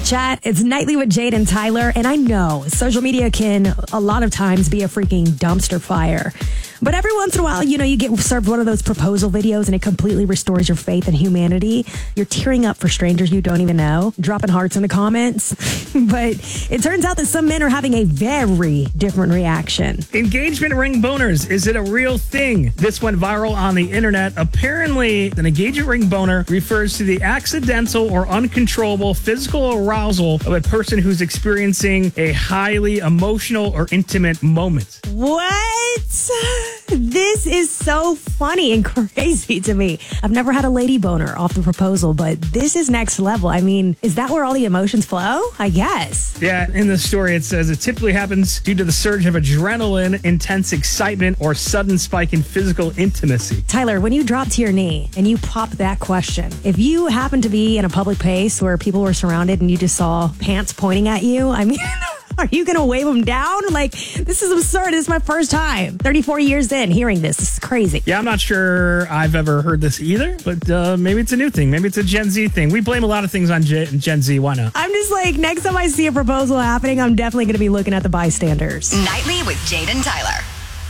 chat. It's Nightly with Jade and Tyler. And I know social media can a lot of times be a freaking dumpster fire. But every once in a while, you get served one of those proposal videos and it completely restores your faith in humanity. You're tearing up for strangers you don't even know, dropping hearts in the comments. But it turns out that some men are having a very different reaction. Engagement ring boners. Is it a real thing? This went viral on the internet. Apparently, an engagement ring boner refers to the accidental or uncontrollable physical arousal of a person who's experiencing a highly emotional or intimate moment. What? This is so funny and crazy to me. I've never had a lady boner off the proposal, but this is next level. I mean, is that where all the emotions flow? I guess. Yeah, in the story it says it typically happens due to the surge of adrenaline, intense excitement, or sudden spike in physical intimacy. Tyler, when you drop to your knee and you pop that question, if you happen to be in a public place where people were surrounded and you just saw pants pointing at you, I mean... Are you going to wave them down? Like, this is absurd. This is my first time. 34 years in hearing this. This is crazy. Yeah, I'm not sure I've ever heard this either, but maybe it's a new thing. Maybe it's a Gen Z thing. We blame a lot of things on Gen Z. Why not? I'm just like, next time I see a proposal happening, I'm definitely going to be looking at the bystanders. Nightly with Jade and Tyler.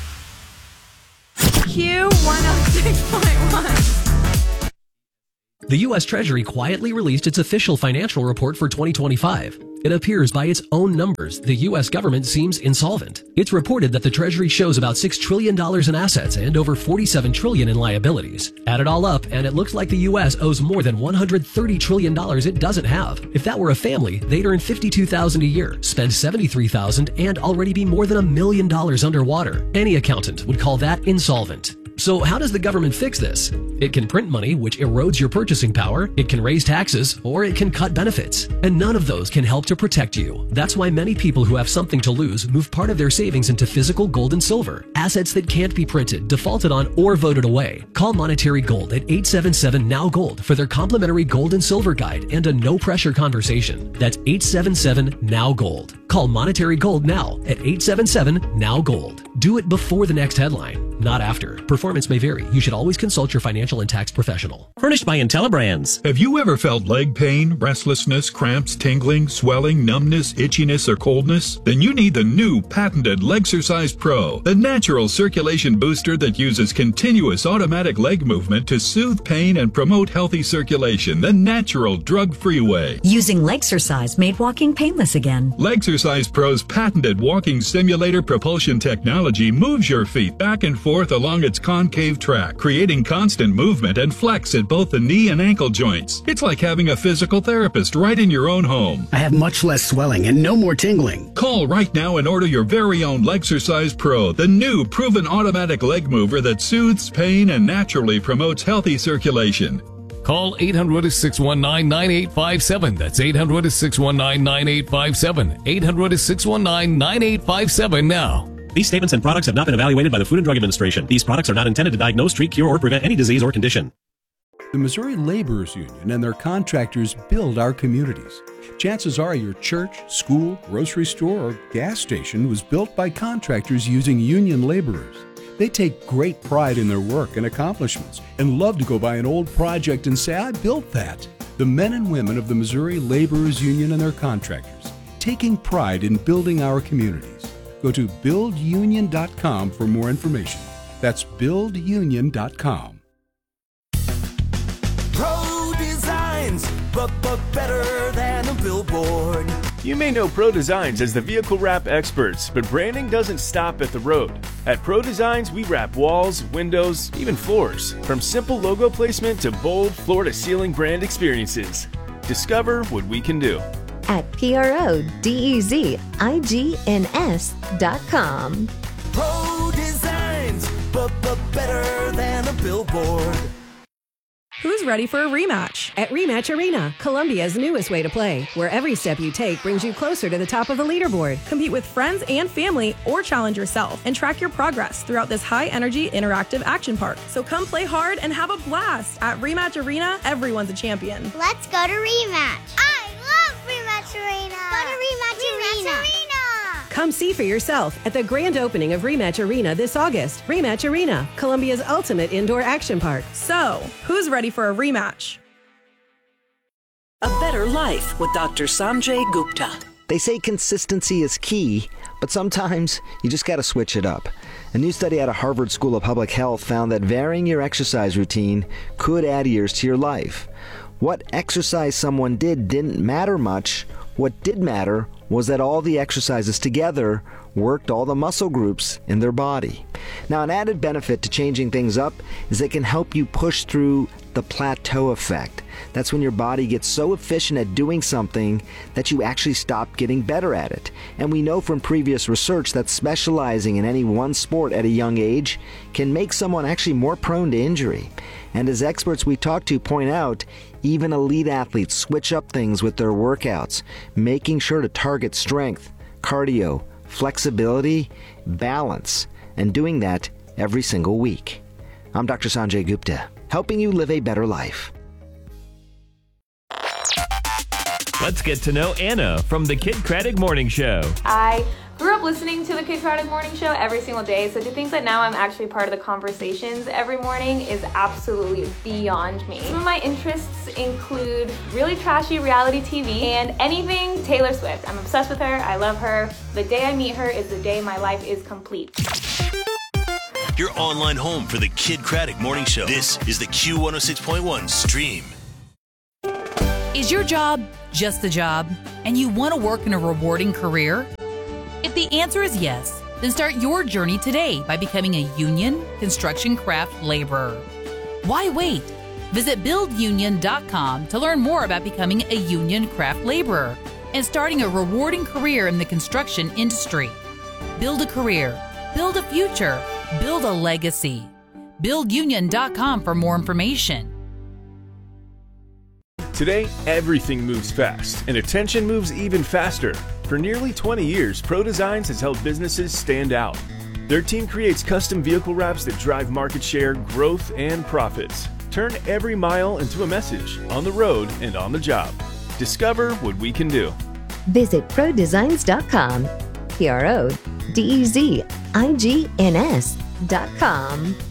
Q106.1. The U.S. Treasury quietly released its official financial report for 2025. It appears by its own numbers, the U.S. government seems insolvent. It's reported that the Treasury shows about $6 trillion in assets and over $47 trillion in liabilities. Add it all up, and it looks like the U.S. owes more than $130 trillion it doesn't have. If that were a family, they'd earn $52,000 a year, spend $73,000, and already be more than $1 million underwater. Any accountant would call that insolvent. So how does the government fix this? It can print money, which erodes your purchasing power, it can raise taxes, or it can cut benefits. And none of those can help to protect you. That's why many people who have something to lose move part of their savings into physical gold and silver, assets that can't be printed, defaulted on, or voted away. Call Monetary Gold at 877-NOW-GOLD for their complimentary gold and silver guide and a no-pressure conversation. That's 877-NOW-GOLD. Call Monetary Gold now at 877-NOW-GOLD. Do it before the next headline, not after. Performance may vary. You should always consult your financial and tax professional. Furnished by IntelliBrands. Have you ever felt leg pain, restlessness, cramps, tingling, swelling, numbness, itchiness, or coldness? Then you need the new patented Legsercise Pro, the natural circulation booster that uses continuous automatic leg movement to soothe pain and promote healthy circulation the natural, drug-free way. Using Legsercise made walking painless again. Legsercise Pro's patented walking simulator propulsion technology moves your feet back and forth along its concave track, creating constant movement and flex at both the knee and ankle joints. It's like having a physical therapist right in your own home. I have much less swelling and no more tingling. Call right now and order your very own Legsercise Pro, the new proven automatic leg mover that soothes pain and naturally promotes healthy circulation. Call 800-619-9857. That's 800-619-9857. 800-619-9857 now. These statements and products have not been evaluated by the Food and Drug Administration. These products are not intended to diagnose, treat, cure, or prevent any disease or condition. The Missouri Laborers Union and their contractors build our communities. Chances are your church, school, grocery store, or gas station was built by contractors using union laborers. They take great pride in their work and accomplishments and love to go by an old project and say, I built that. The men and women of the Missouri Laborers Union and their contractors, taking pride in building our communities. Go to buildunion.com for more information. That's buildunion.com. Pro Designs, but better than a billboard. You may know Pro Designs as the vehicle wrap experts, but branding doesn't stop at the road. At Pro Designs, we wrap walls, windows, even floors. From simple logo placement to bold floor-to-ceiling brand experiences. Discover what we can do at PRODEZIGNS.com. Pro Designs, but better than a billboard. Who's ready for a rematch? At Rematch Arena, Columbia's newest way to play, where every step you take brings you closer to the top of the leaderboard. Compete with friends and family or challenge yourself and track your progress throughout this high-energy interactive action park. So come play hard and have a blast. At Rematch Arena, everyone's a champion. Let's go to Rematch. I love Rematch Arena. Go to Rematch Arena. Come see for yourself at the grand opening of Rematch Arena this August. Rematch Arena, Columbia's ultimate indoor action park. So, who's ready for a rematch? A better better life with Dr. Sanjay Gupta. They say consistency is key, but sometimes you just got to switch it up. A new study out of Harvard School of Public Health found that varying your exercise routine could add years to your life. What exercise someone did didn't matter much. What did matter was that all the exercises together worked all the muscle groups in their body. Now, an added benefit to changing things up is they can help you push through the plateau effect. That's when your body gets so efficient at doing something that you actually stop getting better at it. And we know from previous research that specializing in any one sport at a young age can make someone actually more prone to injury. And as experts we talk to point out, even elite athletes switch up things with their workouts, making sure to target strength, cardio, flexibility, balance, and doing that every single week. I'm Dr. Sanjay Gupta, helping you live a better life. Let's get to know Anna from the Kid Craddock Morning Show. I grew up listening to the Kid Craddock Morning Show every single day, so to think that now I'm actually part of the conversations every morning is absolutely beyond me. Some of my interests include really trashy reality TV and anything Taylor Swift. I'm obsessed with her. I love her. The day I meet her is the day my life is complete. Your online home for the Kid Craddock Morning Show. This is the Q106.1 Stream. Is your job just a job and you want to work in a rewarding career? If the answer is yes, then start your journey today by becoming a union construction craft laborer. Why wait? Visit buildunion.com to learn more about becoming a union craft laborer and starting a rewarding career in the construction industry. Build a career, build a future, build a legacy. Buildunion.com for more information. Today, everything moves fast, and attention moves even faster. For nearly 20 years, Pro Designs has helped businesses stand out. Their team creates custom vehicle wraps that drive market share, growth, and profits. Turn every mile into a message, on the road and on the job. Discover what we can do. Visit ProDesigns.com. PRODEZIGNS.com.